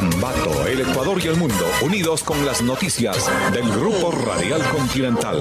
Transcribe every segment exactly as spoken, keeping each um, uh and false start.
Ambato, el Ecuador y el mundo, unidos con las noticias del Grupo Radial Continental.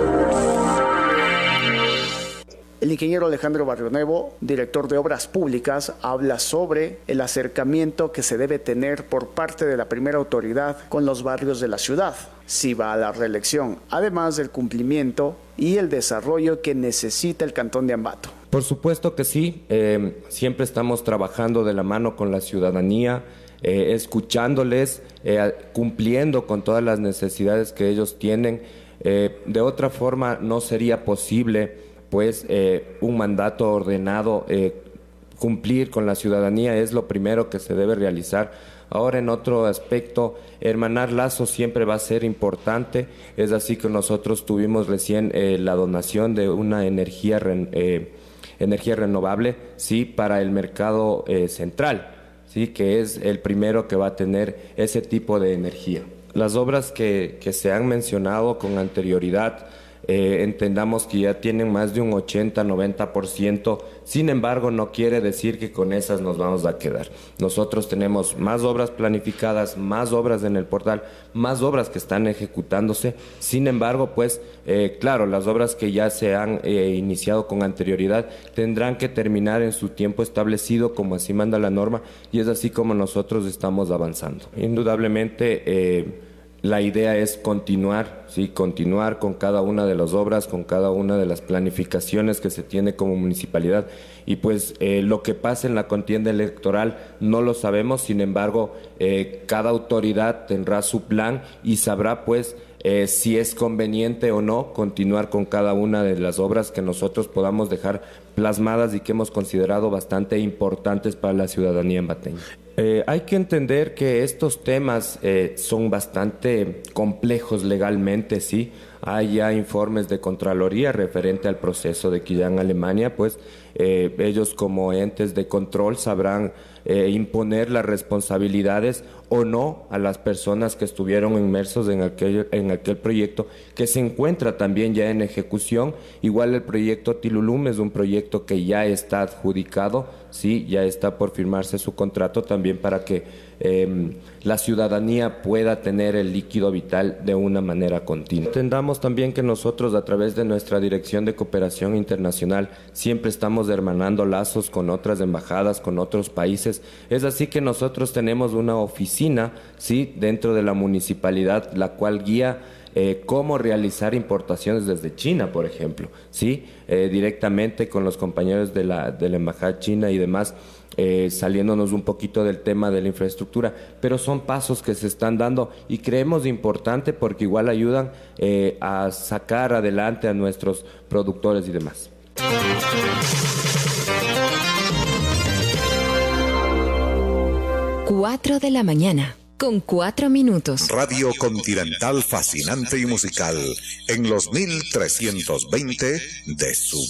El ingeniero Alejandro Barrionuevo, director de Obras Públicas, habla sobre el acercamiento que se debe tener por parte de la primera autoridad con los barrios de la ciudad, si va a la reelección, además del cumplimiento y el desarrollo que necesita el Cantón de Ambato. Por supuesto que sí, eh, siempre estamos trabajando de la mano con la ciudadanía, eh, escuchándoles, eh, cumpliendo con todas las necesidades que ellos tienen. Eh, de otra forma no sería posible pues eh, un mandato ordenado, eh, cumplir con la ciudadanía es lo primero que se debe realizar. Ahora, en otro aspecto, hermanar lazos siempre va a ser importante, es así que nosotros tuvimos recién eh, la donación de una energía, re, eh, energía renovable, sí, para el mercado eh, central, sí, que es el primero que va a tener ese tipo de energía. Las obras que, que se han mencionado con anterioridad, Eh, entendamos que ya tienen más de un ochenta a noventa por ciento, sin embargo no quiere decir que con esas nos vamos a quedar. Nosotros tenemos más obras planificadas, más obras en el portal, más obras que están ejecutándose, sin embargo pues eh, claro, las obras que ya se han eh, iniciado con anterioridad tendrán que terminar en su tiempo establecido como así manda la norma, y es así como nosotros estamos avanzando. Indudablemente eh, la idea es continuar, sí, continuar con cada una de las obras, con cada una de las planificaciones que se tiene como municipalidad, y pues eh, lo que pase en la contienda electoral no lo sabemos, sin embargo eh, cada autoridad tendrá su plan y sabrá pues eh, si es conveniente o no continuar con cada una de las obras que nosotros podamos dejar plasmadas y que hemos considerado bastante importantes para la ciudadanía ambateña. Eh, hay que entender que estos temas eh, son bastante complejos legalmente, sí. Hay ya informes de Contraloría referente al proceso de Quillán, Alemania, pues eh, ellos como entes de control sabrán eh, imponer las responsabilidades o no a las personas que estuvieron inmersos en aquel, en aquel proyecto, que se encuentra también ya en ejecución. Igual el proyecto Tilulum es un proyecto que ya está adjudicado, sí, ya está por firmarse su contrato también para que eh, la ciudadanía pueda tener el líquido vital de una manera continua. Entendamos también que nosotros a través de nuestra Dirección de Cooperación Internacional siempre estamos hermanando lazos con otras embajadas, con otros países. Es así que nosotros tenemos una oficina, sí, dentro de la municipalidad, la cual guía Eh, cómo realizar importaciones desde China, por ejemplo, ¿sí? Eh, directamente con los compañeros de la, de la embajada china y demás, eh, saliéndonos un poquito del tema de la infraestructura, pero son pasos que se están dando y creemos importante porque igual ayudan eh, a sacar adelante a nuestros productores y demás. Cuatro de la mañana. Con cuatro minutos. Radio Continental fascinante y musical en los mil trescientos veinte de su